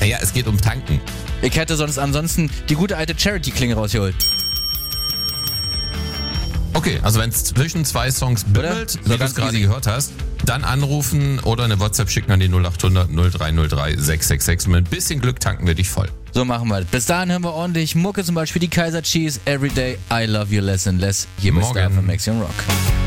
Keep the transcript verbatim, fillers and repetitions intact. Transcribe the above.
Naja, es geht um Tanken. Ich hätte sonst ansonsten die gute alte Charity-Klinge rausgeholt. Okay, also wenn es zwischen zwei Songs bimmelt, So wie du ganz es gerade easy. gehört hast, dann anrufen oder eine WhatsApp schicken an die null acht hundert null drei null drei sechs sechs sechs. Mit ein bisschen Glück tanken wir dich voll. So machen wir das. Bis dahin hören wir ordentlich Mucke, zum Beispiel die Kaiser Cheese, Everyday I Love You Less and Less. Hier bist Morgen. du von Maxion Rock.